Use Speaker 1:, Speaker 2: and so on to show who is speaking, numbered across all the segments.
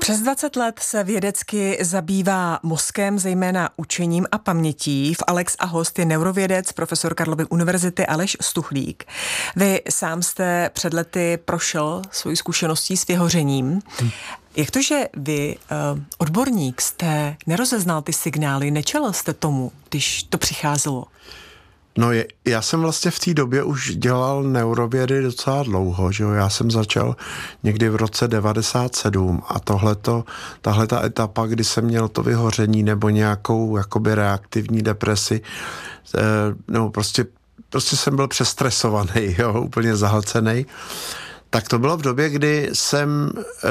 Speaker 1: Přes 20 let se vědecky zabývá mozkem, zejména učením a pamětí. V Alex a host je neurovědec, profesor Karlovy univerzity Aleš Stuchlík. Vy sám jste před lety prošel svojí zkušeností s vyhořením. Jak to, že vy, odborník, jste nerozeznal ty signály, nečelil jste tomu, když to přicházelo?
Speaker 2: No já jsem vlastně v té době už dělal neurovědy docela dlouho, že jo? Já jsem začal někdy v roce 97 a tahle ta etapa, kdy jsem měl to vyhoření nebo nějakou jakoby reaktivní depresi, no prostě jsem byl přestresovaný, jo? Úplně zahlcený. Tak to bylo v době, kdy jsem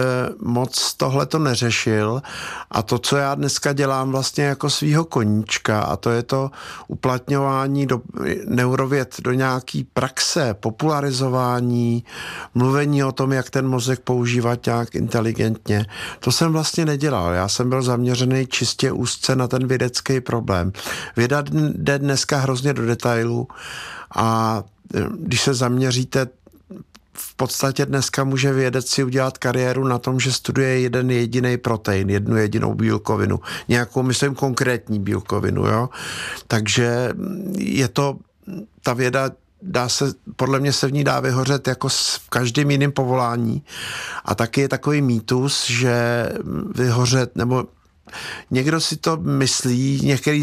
Speaker 2: moc tohleto neřešil a to, co já dneska dělám vlastně jako svýho koníčka, a to je to uplatňování neurověd do nějaký praxe, popularizování, mluvení o tom, jak ten mozek používat nějak inteligentně. To jsem vlastně nedělal. Já jsem byl zaměřený čistě úzce na ten vědecký problém. Věda jde dneska hrozně do detailů a když se zaměříte, v podstatě dneska může vědec si udělat kariéru na tom, že studuje jeden jediný protein, jednu jedinou bílkovinu, nějakou, myslím, konkrétní bílkovinu, jo. Takže je to, ta věda podle mě se v ní dá vyhořet jako v každém jiném povolání. A taky je takový mýtus, že vyhořet, nebo někdo si to myslí,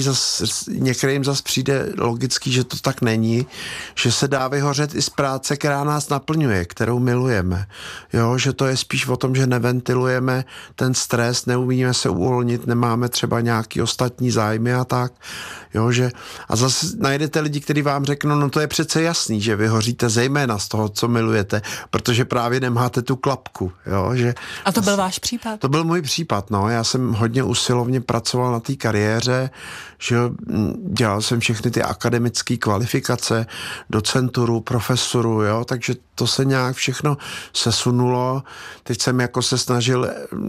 Speaker 2: některým zas přijde logický, že to tak není, že se dá vyhořet i z práce, která nás naplňuje, kterou milujeme. Jo, že to je spíš o tom, že neventilujeme ten stres, neumíme se uvolnit, nemáme třeba nějaký ostatní zájmy a tak. Jo, a zase najdete lidi, kteří vám řeknou, no to je přece jasný, že vyhoříte zejména z toho, co milujete, protože právě nemáte tu klapku. Jo,
Speaker 1: a to byl váš případ? To
Speaker 2: byl můj případ, no. Já jsem hodně usilovně pracoval na té kariéře, že dělal jsem všechny ty akademické kvalifikace, docenturu, profesoru, jo, takže to se nějak všechno sesunulo. Teď jsem jako se snažil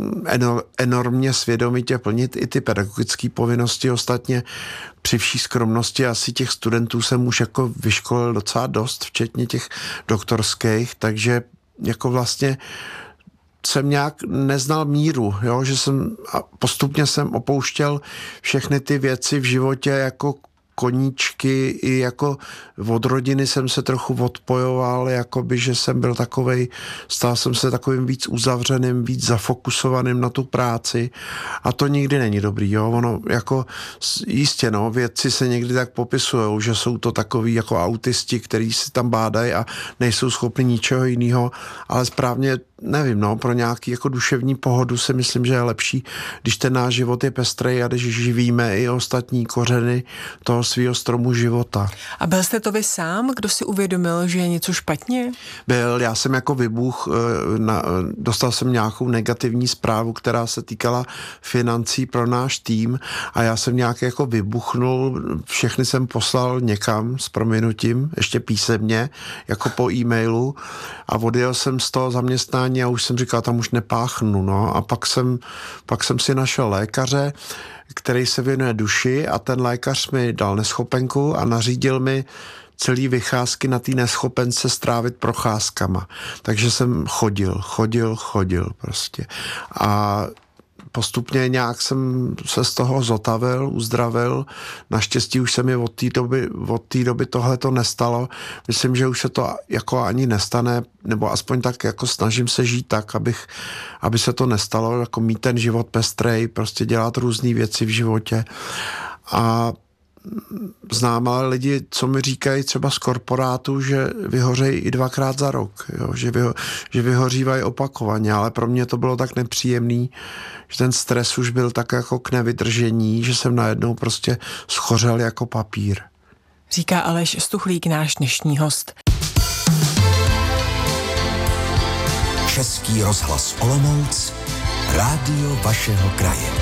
Speaker 2: enormně svědomitě plnit i ty pedagogické povinnosti. Ostatně při vší skromnosti asi těch studentů jsem už jako vyškolil docela dost, včetně těch doktorských, takže jako vlastně jsem nějak neznal míru, jo, a postupně jsem opouštěl všechny ty věci v životě jako koníčky, i jako od rodiny jsem se trochu odpojoval, jakoby, že jsem byl stal jsem se takovým víc uzavřeným, víc zafokusovaným na tu práci a to nikdy není dobrý, jo, ono jako jistě, no, vědci se někdy tak popisujou, že jsou to takový jako autisti, kteří si tam bádají a nejsou schopni ničeho jiného, ale správně nevím, no, pro nějaký jako duševní pohodu si myslím, že je lepší, když ten náš život je pestrej a když živíme i ostatní kořeny toho svého stromu života.
Speaker 1: A byl jste to vy sám, kdo si uvědomil, že je něco špatně?
Speaker 2: Já jsem jako vybuch, dostal jsem nějakou negativní zprávu, která se týkala financí pro náš tým a já jsem nějak jako vybuchnul, všechny jsem poslal někam s prominutím, ještě písemně, jako po e-mailu a odjel jsem z toho zaměstnání a už jsem říkal, tam už nepáchnu, no a pak jsem si našel lékaře, který se věnuje duši a ten lékař mi dal neschopenku a nařídil mi celý vycházky na té neschopence strávit procházkama. Takže jsem chodil prostě. A postupně nějak jsem se z toho zotavil, uzdravil. Naštěstí už se mi od té doby tohle to nestalo. Myslím, že už se to jako ani nestane, nebo aspoň tak jako snažím se žít tak, aby se to nestalo, jako mít ten život pestrej, prostě dělat různé věci v životě. A znám ale lidi, co mi říkají třeba z korporátu, že vyhořejí i 2krát za rok, jo? Že vyhořívají opakovaně, ale pro mě to bylo tak nepříjemný, že ten stres už byl tak jako k nevydržení, že jsem najednou prostě schořel jako papír.
Speaker 1: Říká Aleš Stuchlík, náš dnešní host.
Speaker 3: Český rozhlas Olomouc, rádio vašeho kraje.